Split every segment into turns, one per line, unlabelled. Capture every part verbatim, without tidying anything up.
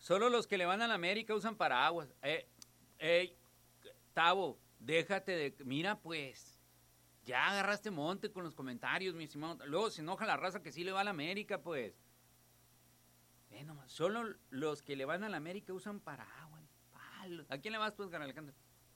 Solo los que le van a la América usan paraguas. Eh, ey, Tavo, déjate de... Mira, pues, ya agarraste monte con los comentarios, mi estimado. Luego se enoja la raza que sí le va a la América, pues. Eh, nomás, solo los que le van a la América usan paraguas. Palo. ¿A quién le vas, pues, Gar Alejandro?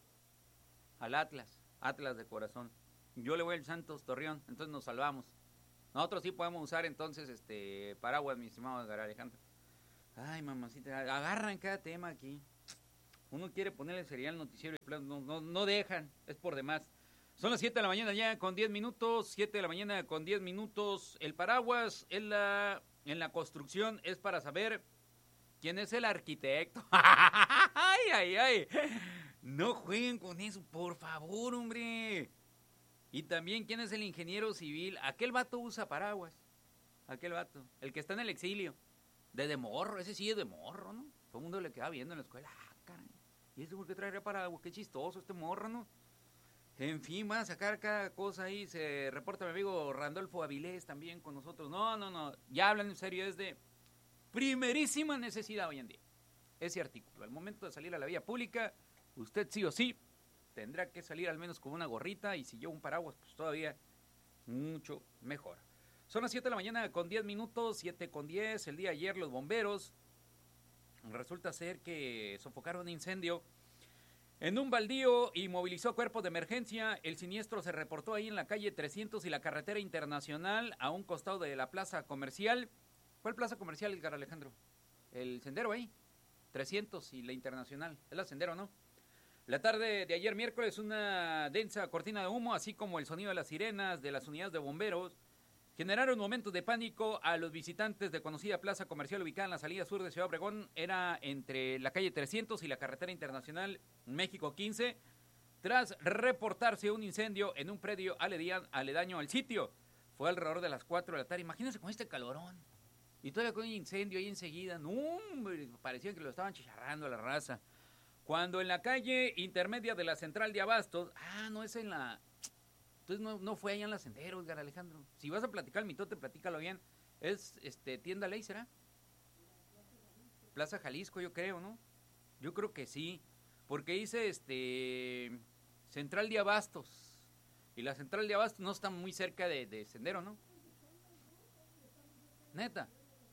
Al Atlas. Atlas de corazón. Yo le voy al Santos Torreón, entonces nos salvamos. Nosotros sí podemos usar, entonces, este paraguas, mi estimado Gar Alejandro. Ay, mamacita, agarran cada tema aquí. Uno quiere ponerle serial noticiero y no, no, no dejan, es por demás. Son las siete de la mañana ya con diez minutos, siete de la mañana con diez minutos. El paraguas en la, en la construcción es para saber quién es el arquitecto. Ay, ay, ay. No jueguen con eso, por favor, hombre. Y también quién es el ingeniero civil. Aquel vato usa paraguas. Aquel vato, el que está en el exilio. De de morro, ese sí es de morro, ¿no? Todo el mundo le queda viendo en la escuela. Ah, caray. ¿Y este por qué traería paraguas? Qué chistoso este morro, ¿no? En fin, van a sacar cada cosa ahí. Se reporta mi amigo Randolfo Avilés también con nosotros. No, no, no. Ya hablan en serio, es de primerísima necesidad hoy en día. Ese artículo. Al momento de salir a la vía pública, usted sí o sí tendrá que salir al menos con una gorrita. Y si lleva un paraguas, pues todavía mucho mejor. Son las siete de la mañana con diez minutos, siete con diez. El día de ayer los bomberos resulta ser que sofocaron un incendio en un baldío y movilizó cuerpos de emergencia. El siniestro se reportó ahí en la calle trescientos y la carretera internacional a un costado de la plaza comercial. ¿Cuál plaza comercial, Gar Alejandro? El Sendero ahí, trescientos y la internacional. Es la Sendero, ¿no? La tarde de ayer miércoles una densa cortina de humo, así como el sonido de las sirenas de las unidades de bomberos, generaron momentos de pánico a los visitantes de conocida plaza comercial ubicada en la salida sur de Ciudad Obregón. Era entre la calle trescientos y la carretera internacional México quince, tras reportarse un incendio en un predio aledaño al sitio. Fue alrededor de las cuatro de la tarde. Imagínense con este calorón. Y todavía con un incendio ahí enseguida. No, hombre, parecía que lo estaban chicharrando a la raza. Cuando en la calle intermedia de la central de Abastos, ah, no es en la... Entonces no, no fue allá en la Senderos, Gar Alejandro. Si vas a platicar el mitote, platícalo bien. Es este tienda Ley, ¿será? Plaza Jalisco, yo creo, ¿no? Yo creo que sí. Porque dice este Central de Abastos. Y la Central de Abastos no está muy cerca de, de Sendero, ¿no? Neta.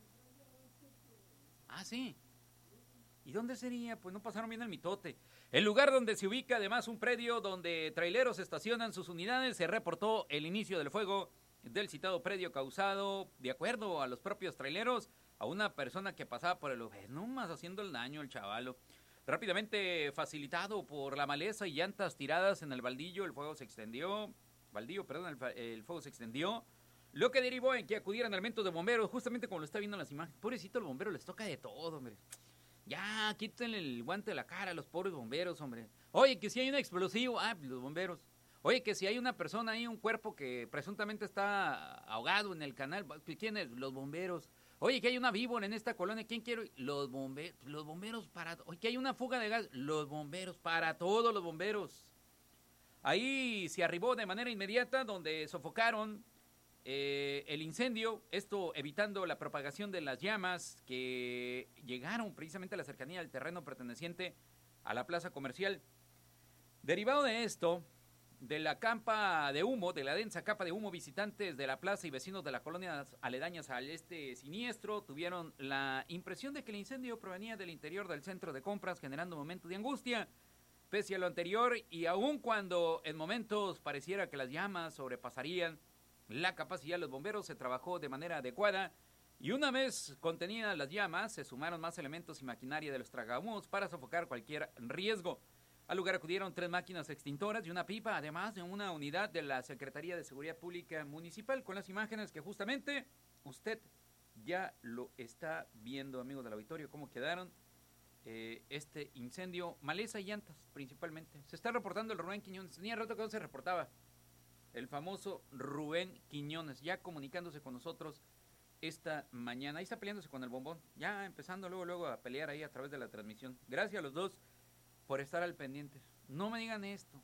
Ah, sí. ¿Y dónde sería? Pues no pasaron bien el mitote. El lugar donde se ubica además un predio donde traileros estacionan sus unidades, se reportó el inicio del fuego del citado predio causado, de acuerdo a los propios traileros, a una persona que pasaba por el lugar, no más haciendo el daño el chavalo. Rápidamente facilitado por la maleza y llantas tiradas en el baldillo, el fuego se extendió, baldío, perdón, el, el fuego se extendió, lo que derivó en que acudieran elementos de bomberos, justamente como lo está viendo en las imágenes. Pobrecito, los bomberos les toca de todo, hombre. Ya, quítenle el guante de la cara a los pobres bomberos, hombre. Oye, que si hay un explosivo, ah, los bomberos. Oye, que si hay una persona ahí, un cuerpo que presuntamente está ahogado en el canal, ¿quién es? Los bomberos. Oye, que hay una víbora en esta colonia, ¿quién quiere? Los bomberos, los bomberos para... Oye, que hay una fuga de gas, los bomberos, para todos los bomberos. Ahí se arribó de manera inmediata, donde sofocaron Eh, el incendio, esto evitando la propagación de las llamas que llegaron precisamente a la cercanía del terreno perteneciente a la plaza comercial. Derivado de esto, de la capa de humo, de la densa capa de humo, visitantes de la plaza y vecinos de las colonias aledañas al este siniestro tuvieron la impresión de que el incendio provenía del interior del centro de compras, generando momentos de angustia. Pese a lo anterior, y aun cuando en momentos pareciera que las llamas sobrepasarían la capacidad de los bomberos, se trabajó de manera adecuada y una vez contenidas las llamas, se sumaron más elementos y maquinaria de los tragahumos para sofocar cualquier riesgo. Al lugar acudieron tres máquinas extintoras y una pipa, además de una unidad de la Secretaría de Seguridad Pública Municipal, con las imágenes que justamente usted ya lo está viendo, amigos del auditorio, cómo quedaron eh, este incendio, maleza y llantas principalmente. Se está reportando el Rubén Quiñones, tenía rato que no se reportaba. El famoso Rubén Quiñones, ya comunicándose con nosotros esta mañana. Ahí está peleándose con el bombón, ya empezando luego luego a pelear ahí a través de la transmisión. Gracias a los dos por estar al pendiente. No me digan esto.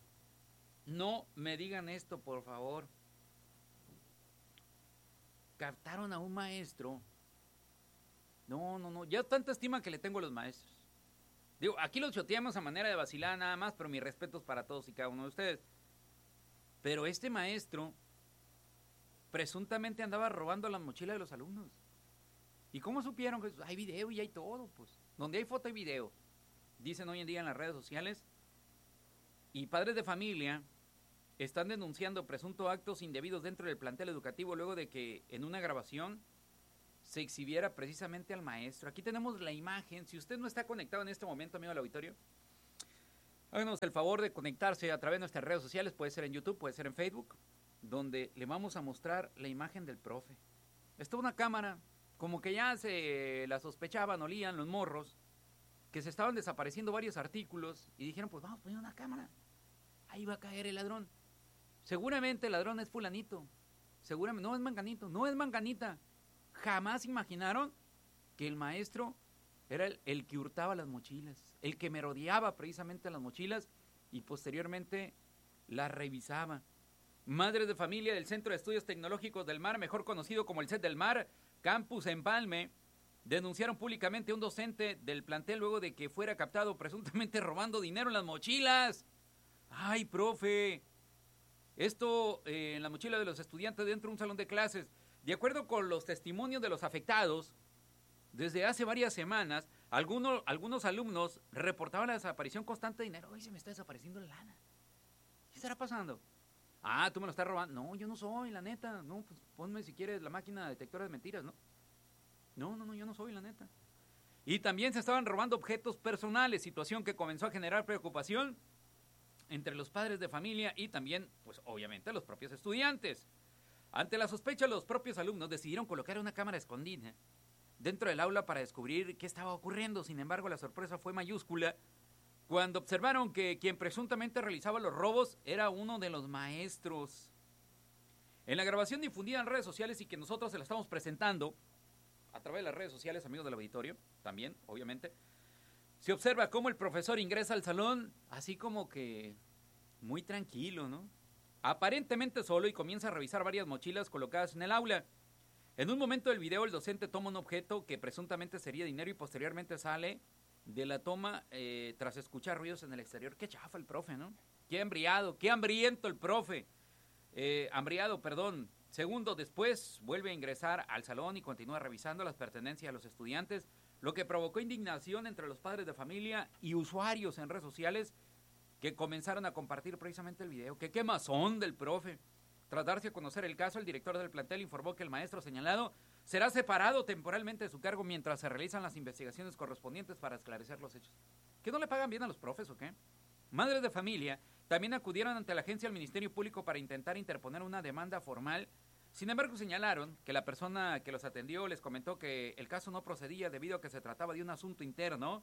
No me digan esto, por favor. Captaron a un maestro. No, no, no, no. Ya tanta estima que le tengo a los maestros. Digo, aquí los choteamos a manera de vacilar nada más, pero mis respetos para todos y cada uno de ustedes. Pero este maestro presuntamente andaba robando las mochilas de los alumnos. ¿Y cómo supieron? Pues hay video y hay todo, pues. Donde hay foto hay video. Dicen hoy en día en las redes sociales. Y padres de familia están denunciando presuntos actos indebidos dentro del plantel educativo luego de que en una grabación se exhibiera precisamente al maestro. Aquí tenemos la imagen. Si usted no está conectado en este momento, amigo del auditorio, háganos el favor de conectarse a través de nuestras redes sociales. Puede ser en YouTube, puede ser en Facebook, donde le vamos a mostrar la imagen del profe. Está una cámara, como que ya se la sospechaban, olían los morros, que se estaban desapareciendo varios artículos y dijeron, pues vamos a poner una cámara. Ahí va a caer el ladrón. Seguramente el ladrón es fulanito. Seguramente, no es manganito, no es manganita. Jamás imaginaron que el maestro era el, el que hurtaba las mochilas, el que merodeaba precisamente las mochilas y posteriormente las revisaba. Madres de familia del Centro de Estudios Tecnológicos del Mar, mejor conocido como el C E T del Mar, Campus Empalme, denunciaron públicamente a un docente del plantel luego de que fuera captado presuntamente robando dinero en las mochilas. ¡Ay, profe! Esto eh, en la mochila de los estudiantes dentro de un salón de clases. De acuerdo con los testimonios de los afectados, desde hace varias semanas, algunos, algunos alumnos reportaban la desaparición constante de dinero. ¡Ay, se me está desapareciendo la lana! ¿Qué estará pasando? Ah, tú me lo estás robando. No, yo no soy, la neta. No, pues ponme si quieres la máquina detectora de mentiras, ¿no? No, no, no, yo no soy, la neta. Y también se estaban robando objetos personales, situación que comenzó a generar preocupación entre los padres de familia y también, pues obviamente, los propios estudiantes. Ante la sospecha, los propios alumnos decidieron colocar una cámara escondida dentro del aula para descubrir qué estaba ocurriendo. Sin embargo, la sorpresa fue mayúscula cuando observaron que quien presuntamente realizaba los robos era uno de los maestros. En la grabación difundida en redes sociales y que nosotros se la estamos presentando a través de las redes sociales, amigos del auditorio, también, obviamente, se observa cómo el profesor ingresa al salón así como que muy tranquilo, ¿no? Aparentemente solo, y comienza a revisar varias mochilas colocadas en el aula. En un momento del video, el docente toma un objeto que presuntamente sería dinero y posteriormente sale de la toma eh, tras escuchar ruidos en el exterior. Qué chafa el profe, ¿no? Qué hambriado, qué hambriento el profe. Eh, hambriado, perdón. Segundo después, vuelve a ingresar al salón y continúa revisando las pertenencias de los estudiantes, lo que provocó indignación entre los padres de familia y usuarios en redes sociales que comenzaron a compartir precisamente el video. ¡Qué quemazón del profe! Tras darse a conocer el caso, el director del plantel informó que el maestro señalado será separado temporalmente de su cargo mientras se realizan las investigaciones correspondientes para esclarecer los hechos. ¿Que no le pagan bien a los profes o qué? Madres de familia también acudieron ante la agencia del Ministerio Público para intentar interponer una demanda formal. Sin embargo, señalaron que la persona que los atendió les comentó que el caso no procedía debido a que se trataba de un asunto interno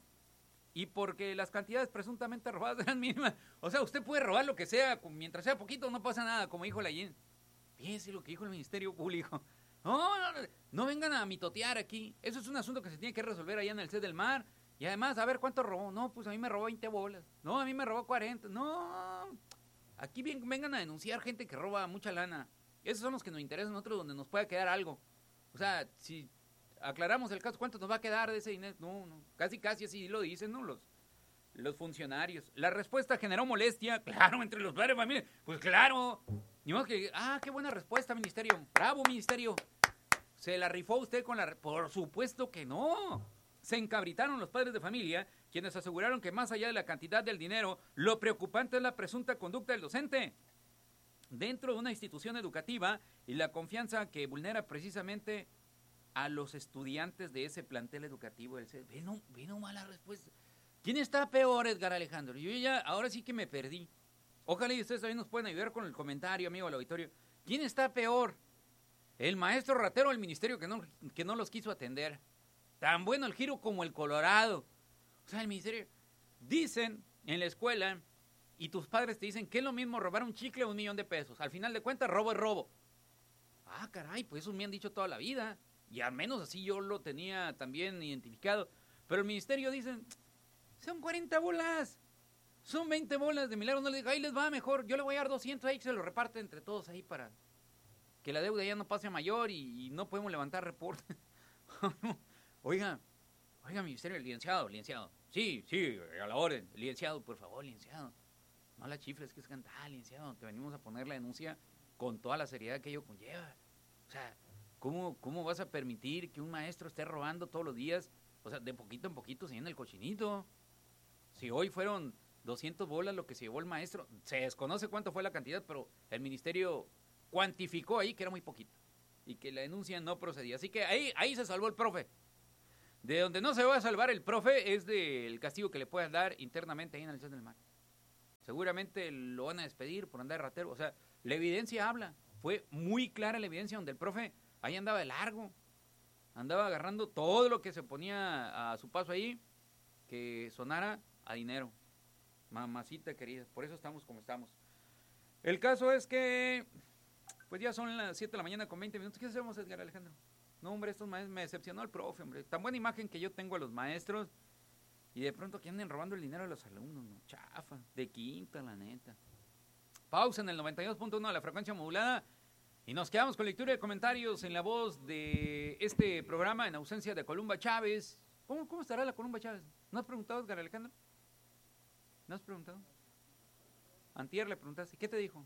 y porque las cantidades presuntamente robadas eran mínimas. O sea, usted puede robar lo que sea, mientras sea poquito no pasa nada, como dijo la Yen. Fíjese lo que dijo el Ministerio Público. No, no, no, no vengan a mitotear aquí. Eso es un asunto que se tiene que resolver allá en el C E T del Mar. Y además, a ver, ¿cuánto robó? No, pues a mí me robó veinte bolas. No, a mí me robó cuarenta. No, aquí bien, vengan a denunciar gente que roba mucha lana. Esos son los que nos interesan a nosotros, donde nos pueda quedar algo. O sea, si aclaramos el caso, ¿cuánto nos va a quedar de ese dinero? No, no, casi, casi así lo dicen, ¿no? Los, los funcionarios. La respuesta generó molestia, claro, entre los padres de familia. Pues claro. Ni más que, ah, qué buena respuesta, ministerio. Bravo, ministerio. ¿Se la rifó usted con la...? Por supuesto que no. Se encabritaron los padres de familia, quienes aseguraron que más allá de la cantidad del dinero, lo preocupante es la presunta conducta del docente dentro de una institución educativa y la confianza que vulnera precisamente a los estudiantes de ese plantel educativo. Vino, vino mala respuesta. ¿Quién está peor, Edgar Alejandro? Yo ya, ahora sí que me perdí. Ojalá y ustedes también nos puedan ayudar con el comentario, amigo del auditorio. ¿Quién está peor? ¿El maestro ratero o el ministerio que no, que no los quiso atender? Tan bueno el giro como el Colorado. O sea, el ministerio... Dicen en la escuela... Y tus padres te dicen que es lo mismo robar un chicle o un millón de pesos. Al final de cuentas, robo es robo. Ah, caray, pues eso me han dicho toda la vida. Y al menos así yo lo tenía también identificado. Pero el ministerio dice, son cuarenta bolas. Son veinte bolas de milagro. No le digo, ahí les va mejor. Yo le voy a dar doscientos ahí que se lo reparte entre todos ahí para que la deuda ya no pase a mayor y, y no podemos levantar reporte. Oiga, Oiga, ministerio, licenciado, licenciado. Sí, sí, a la orden. Licenciado, por favor, licenciado. No la chifles, que es cantar, licenciado. Te venimos a poner la denuncia con toda la seriedad que ello conlleva. O sea, ¿cómo, cómo vas a permitir que un maestro esté robando todos los días? O sea, de poquito en poquito se llena el cochinito. Si hoy fueron doscientas bolas lo que se llevó el maestro, se desconoce cuánto fue la cantidad, pero el ministerio cuantificó ahí que era muy poquito y que la denuncia no procedía. Así que ahí, ahí se salvó el profe. De donde no se va a salvar el profe es del castigo que le puedan dar internamente ahí en el Cien del Mar. Seguramente lo van a despedir por andar de ratero. O sea, la evidencia habla. Fue muy clara la evidencia donde el profe ahí andaba de largo. Andaba agarrando todo lo que se ponía a su paso ahí, que sonara a dinero. Mamacita querida, por eso estamos como estamos. El caso es que, pues ya son las siete de la mañana con veinte minutos. ¿Qué hacemos, Edgar Alejandro? No, hombre, estos maestros, me decepcionó el profe, hombre. Tan buena imagen que yo tengo a los maestros y de pronto que anden robando el dinero a los alumnos, ¿no? Chafa, de quinta, la neta. Pausa en el noventa y dos punto uno de la frecuencia modulada y nos quedamos con lectura de comentarios en la voz de este programa en ausencia de Columba Chávez. ¿Cómo, cómo estará la Columba Chávez? ¿No has preguntado, Edgar Alejandro? ¿No has preguntado? Antier le preguntaste, ¿qué te dijo?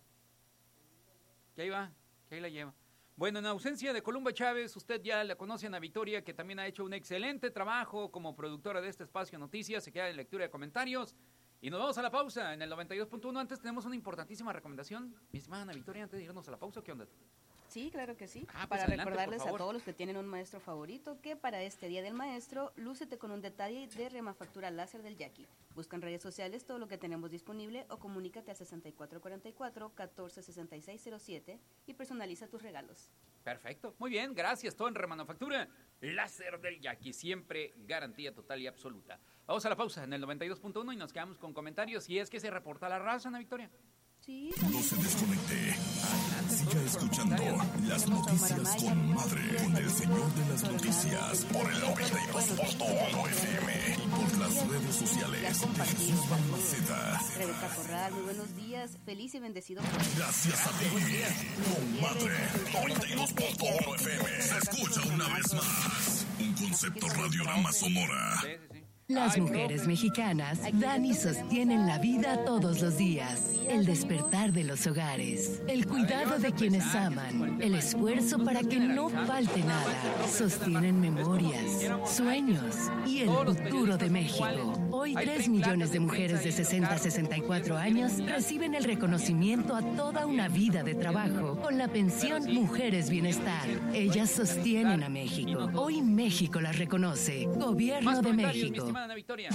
Que ahí va, que ahí la lleva. Bueno, en ausencia de Columba Chávez, usted ya la conoce, Ana Victoria, que también ha hecho un excelente trabajo como productora de este espacio Noticias. Se queda en lectura de comentarios. Y nos vamos a la pausa en el noventa y dos punto uno. Antes tenemos una importantísima recomendación. Mi estimada Ana Victoria, antes de irnos a la pausa, ¿qué onda?
Sí, claro que sí.
Ah, pues
para
adelante,
recordarles a todos los que tienen un maestro favorito que para este Día del Maestro, lúcete con un detalle de remafactura láser del Jackie. Busca en redes sociales todo lo que tenemos disponible o comunícate al sesenta y cuatro cuarenta y cuatro, catorce sesenta y seis cero siete y personaliza tus regalos.
Perfecto, muy bien, gracias. Todo en remanufactura láser del Jackie, siempre garantía total y absoluta. Vamos a la pausa en el noventa y dos punto uno y nos quedamos con comentarios. Y es que se reporta la raza, Ana Victoria.
Sí,
no se desconecte. Siga escuchando las noticias con Madre, con el señor de las noticias, por el noventa y dos punto uno F M y por las redes sociales de Jesús Balmaceda.
Rebeca Corral, muy buenos días. Feliz y bendecido.
Gracias a ti, con Madre, noventa y dos punto uno F M. Se escucha una vez más. Un concepto Radiorama Sonora.
Sí, sí, sí.
Las mujeres mexicanas dan y sostienen la vida todos los días. El despertar de los hogares, el cuidado de quienes aman, el esfuerzo para que no falte nada. Sostienen memorias, sueños y el futuro de México. Hoy tres millones de mujeres de sesenta a sesenta y cuatro años reciben el reconocimiento a toda una vida de trabajo con la pensión Mujeres Bienestar. Ellas sostienen a México. Hoy México las reconoce. Gobierno de México.
Ana Victoria.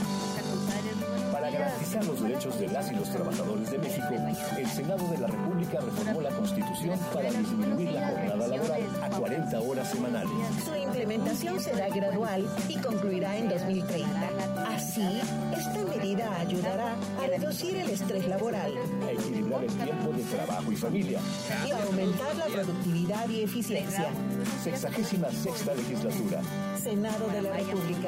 Para garantizar los derechos de las y los trabajadores de México, el Senado de la República reformó la Constitución para disminuir la jornada laboral a cuarenta horas semanales.
Su implementación será gradual y concluirá en dos mil treinta. Así, esta medida ayudará a reducir el estrés laboral,
A equilibrar el tiempo de trabajo y familia.
y a aumentar la productividad y eficiencia.
Sexagésima sexta legislatura.
Senado de la República.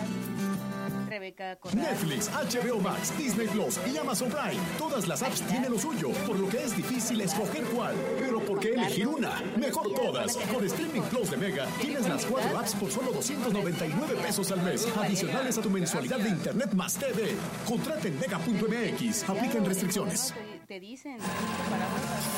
Rebeca Corral.
Netflix, H B O Max, Disney Plus y Amazon Prime. Todas las apps tienen lo suyo, por lo que es difícil escoger cuál. Pero ¿por qué elegir una? Mejor todas. Con Streaming Plus de Mega tienes las cuatro apps por solo doscientos noventa y nueve pesos al mes, adicionales a tu mensualidad de Internet más T V. Contrata en mega punto m x. Aplican restricciones.
Te dicen, para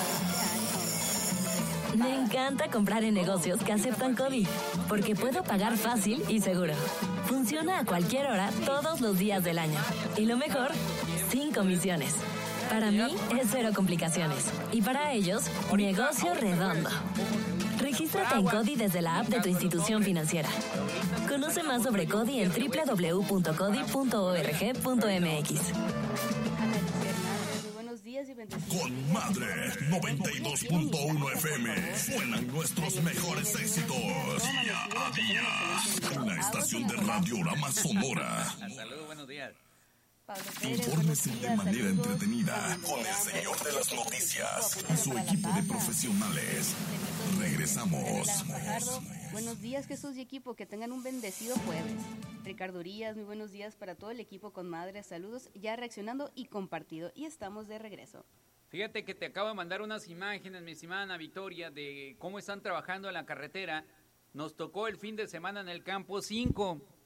Me encanta comprar en negocios que aceptan CODI, porque puedo pagar fácil y seguro. Funciona a cualquier hora, todos los días del año. Y lo mejor, sin comisiones. Para mí es cero complicaciones. Y para ellos, negocio redondo. Regístrate en CODI desde la app de tu institución financiera. Conoce más sobre CODI en doble u doble u doble u punto codi punto org punto m x.
Con Madre, noventa y dos punto uno F M. Suenan nuestros mejores éxitos. Día a día. Una estación de Radiorama Sonora.
Saludos, buenos días.
Infórmese de manera entretenida con el señor de las noticias y su equipo de profesionales. Regresamos.
Buenos días, Jesús y equipo, que tengan un bendecido jueves. Ricardo Urias, muy buenos días para todo el equipo con Madre, saludos, ya reaccionando y compartido, y estamos de regreso.
Fíjate que te acabo de mandar unas imágenes, mi estimada Ana Victoria, de cómo están trabajando en la carretera. Nos tocó el fin de semana en el campo cinco.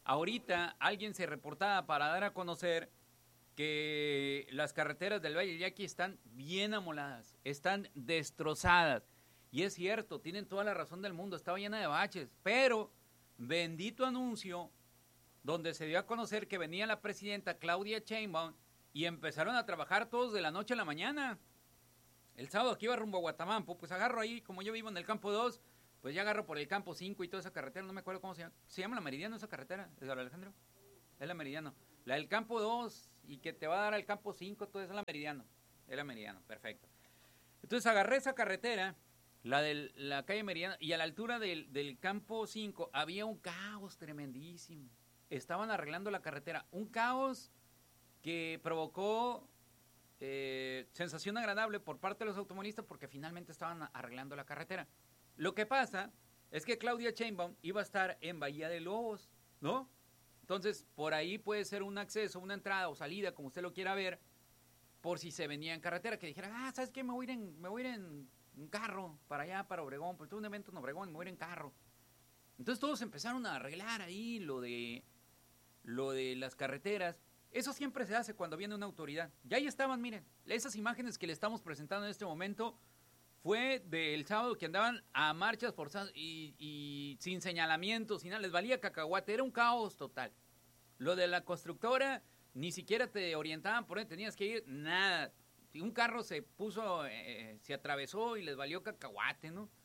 ahorita alguien se reportaba para dar a conocer que las carreteras del Valle del Yaqui están bien amoladas, están destrozadas. Y es cierto, tienen toda la razón del mundo, estaba llena de baches. Pero, bendito anuncio, donde se dio a conocer que venía la presidenta Claudia Sheinbaum y empezaron a trabajar todos de la noche a la mañana. El sábado que iba rumbo a Guatamampo, pues agarro ahí, como yo vivo en el campo dos, pues ya agarro por el campo cinco y toda esa carretera, no me acuerdo cómo se llama. ¿Se llama la Meridiano esa carretera, Edgar Alejandro? Es la Meridiano. La del campo dos y que te va a dar al campo cinco, todo eso es la Meridiano. Es la Meridiano, perfecto. Entonces agarré esa carretera, la de la calle Meridiano, y a la altura del, del campo cinco había un caos tremendísimo. Estaban arreglando la carretera. Un caos que provocó eh, sensación agradable por parte de los automovilistas porque finalmente estaban arreglando la carretera. Lo que pasa es que Claudia Sheinbaum iba a estar en Bahía de Lobos, ¿no? Entonces, por ahí puede ser un acceso, una entrada o salida, como usted lo quiera ver, por si se venía en carretera, que dijera, ah, ¿sabes qué? Me voy a ir en, me voy a ir en un carro para allá, para Obregón, pues tuve un evento en Obregón, me voy a ir en carro. Entonces todos empezaron a arreglar ahí lo de, lo de las carreteras. Eso siempre se hace cuando viene una autoridad. Y ahí estaban, miren, esas imágenes que le estamos presentando en este momento fue del sábado que andaban a marchas forzadas y, y sin señalamientos, sin nada, les valía cacahuate, era un caos total. Lo de la constructora, ni siquiera te orientaban por dónde tenías que ir, nada. Un carro se puso, eh, se atravesó y les valió cacahuate, ¿no?